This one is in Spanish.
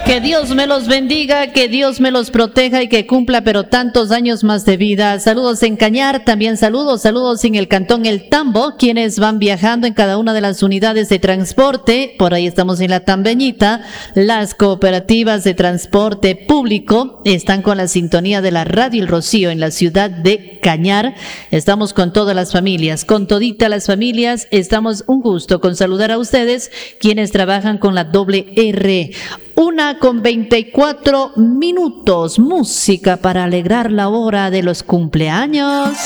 Que Dios me los bendiga, que Dios me los proteja y que cumpla pero tantos años más de vida. Saludos en Cañar, también saludos en el Cantón El Tambo, quienes van viajando en cada una de las unidades de transporte. Por ahí estamos en la Tambeñita. Las cooperativas de transporte público están con la sintonía de la Radio El Rocío en la ciudad de Cañar. Estamos con todas las familias, con toditas las familias. Estamos un gusto con saludar a ustedes, quienes trabajan con la doble R. 1:24 minutos, música para alegrar la hora de los cumpleaños.